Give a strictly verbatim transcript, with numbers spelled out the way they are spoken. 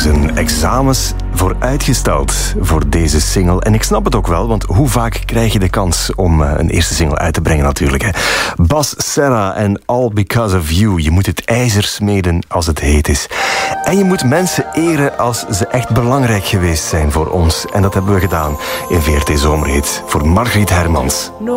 zijn examens vooruitgesteld voor deze single. En ik snap het ook wel, want hoe vaak krijg je de kans om een eerste single uit te brengen natuurlijk. Hè? Bas Serra en All Because of You. Je moet het ijzer smeden als het heet is. En je moet mensen eren als ze echt belangrijk geweest zijn voor ons. En dat hebben we gedaan in V R T Zomerhit voor Margriet Hermans.